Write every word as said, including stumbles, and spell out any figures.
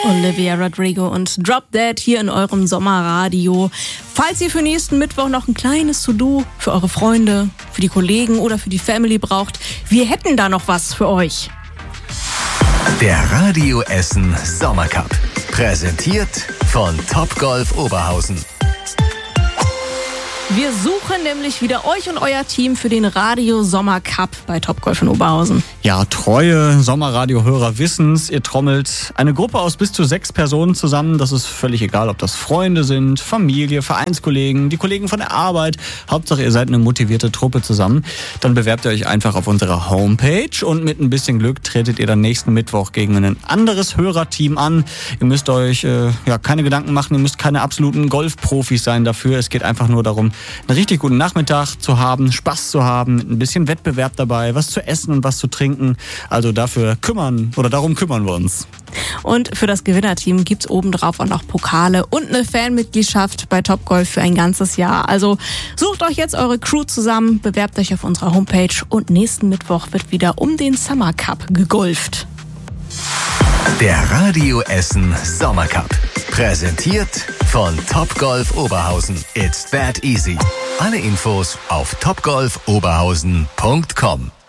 Olivia Rodrigo und Drop Dead hier in eurem Sommerradio. Falls ihr für nächsten Mittwoch noch ein kleines To-Do für eure Freunde, für die Kollegen oder für die Family braucht, wir hätten da noch was für euch. Der Radio Essen Sommercup. Präsentiert von Topgolf Oberhausen. Wir suchen nämlich wieder euch und euer Team für den Radio Sommercup bei Topgolf in Oberhausen. Ja, treue Sommerradio-Hörer wissen's, ihr trommelt eine Gruppe aus bis zu sechs Personen zusammen. Das ist völlig egal, ob das Freunde sind, Familie, Vereinskollegen, die Kollegen von der Arbeit. Hauptsache, ihr seid eine motivierte Truppe zusammen. Dann bewerbt ihr euch einfach auf unserer Homepage und mit ein bisschen Glück tretet ihr dann nächsten Mittwoch gegen ein anderes Hörerteam an. Ihr müsst euch äh, ja keine Gedanken machen, ihr müsst keine absoluten Golfprofis sein dafür. Es geht einfach nur darum, einen richtig guten Nachmittag zu haben, Spaß zu haben, mit ein bisschen Wettbewerb dabei, was zu essen und was zu trinken. Also dafür kümmern oder darum kümmern wir uns. Und für das Gewinnerteam gibt's obendrauf auch noch Pokale und eine Fanmitgliedschaft bei Topgolf für ein ganzes Jahr. Also sucht euch jetzt eure Crew zusammen, bewerbt euch auf unserer Homepage und nächsten Mittwoch wird wieder um den Summer Cup gegolft. Der Radio Essen Sommercup. Präsentiert von Topgolf Oberhausen. It's that easy. Alle Infos auf topgolf oberhausen punkt com.